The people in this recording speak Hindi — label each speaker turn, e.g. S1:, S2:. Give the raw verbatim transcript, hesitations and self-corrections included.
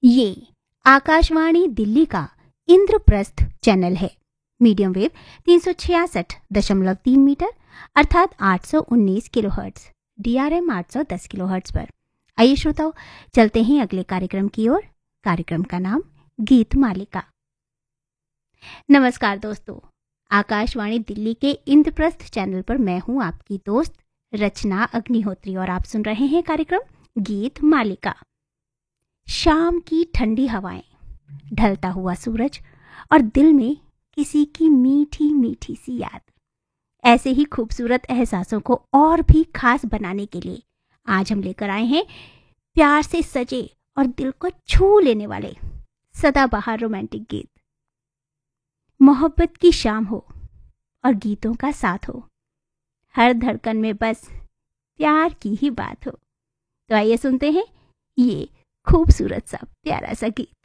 S1: ये आकाशवाणी दिल्ली का इंद्रप्रस्थ चैनल है। मीडियम वेव तीन सौ छियासठ दशमलव तीन मीटर अर्थात आठ सौ उन्नीस किलोहर्ट्ज, डीआरएम आठ सौ दस किलोहर्ट्ज पर। आइए श्रोताओ, चलते हैं अगले कार्यक्रम की ओर। कार्यक्रम का नाम गीत मालिका। नमस्कार दोस्तों, आकाशवाणी दिल्ली के इंद्रप्रस्थ चैनल पर मैं हूं आपकी दोस्त रचना अग्निहोत्री और आप सुन रहे हैं कार्यक्रम गीत मालिका। शाम की ठंडी हवाएं, ढलता हुआ सूरज और दिल में किसी की मीठी मीठी सी याद, ऐसे ही खूबसूरत एहसासों को और भी खास बनाने के लिए आज हम लेकर आए हैं प्यार से सजे और दिल को छू लेने वाले सदाबहार रोमांटिक गीत। मोहब्बत की शाम हो और गीतों का साथ हो, हर धड़कन में बस प्यार की ही बात हो। तो आइए सुनते हैं ये खूबसूरत सा प्यारा सा गीत।